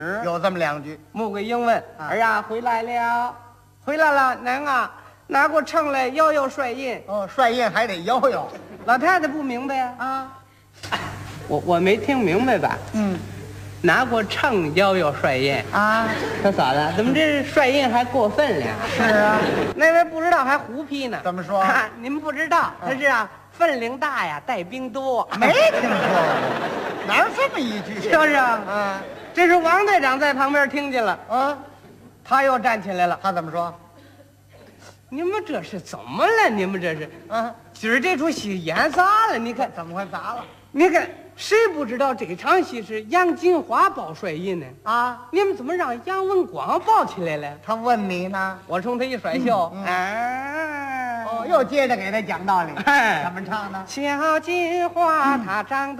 有这么两句。 穆桂英问：“儿呀，回来了，回来了，娘啊，拿过秤来摇摇帅印。” 哦，帅印还得摇摇老太太不明白呀， 啊。 我没听明白吧？ 嗯拿过秤摇摇帅印， 啊， 他嫂子，怎么这帅印还过分了？ 是啊， 那位不知道还胡批呢。 怎么说？ 您不知道，他是啊，分量大呀，带兵多。 没听说过，哪有这么一句？ 是不是啊？ 啊这是王队长在旁边听见了， 啊， 他又站起来了。 他怎么说？ 你们这是怎么了？你们这是啊， 今儿这出戏演砸了？你看， 怎么会砸了？ 你看，谁不知道这场戏是杨金花报帅印呢？ 啊， 你们怎么让杨文广报起来了？ 他问你呢？ 我冲他一甩袖， 哦，又接着给他讲道理。 哎怎么唱呢？ 小金花她长得